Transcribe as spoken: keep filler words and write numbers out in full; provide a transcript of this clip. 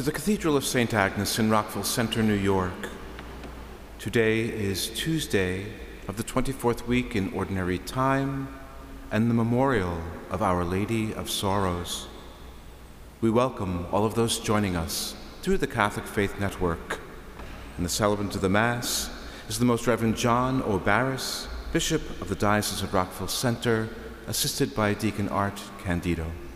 to the Cathedral of Saint Agnes in Rockville Centre, New York. Today is Tuesday of the twenty-fourth week in Ordinary Time and the memorial of Our Lady of Sorrows. We welcome all of those joining us through the Catholic Faith Network. And the celebrant of the Mass is the Most Reverend John O'Barris, Bishop of the Diocese of Rockville Centre, assisted by Deacon Art Candido.